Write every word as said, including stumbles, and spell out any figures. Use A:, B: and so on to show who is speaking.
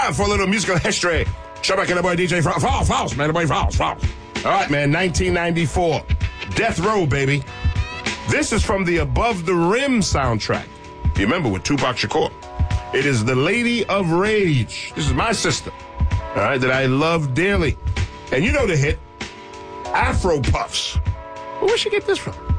A: time for a little musical history. Shabak and the boy D J Falls, Falls, Falls, man, the boy Falls, Falls. All right, man, nineteen ninety-four. Death Row, baby. This is from the Above the Rim soundtrack. You remember with Tupac Shakur. It is The Lady of Rage. This is my sister, all right, that I love dearly. And you know the hit, Afro Puffs. Well, where'd she get this from?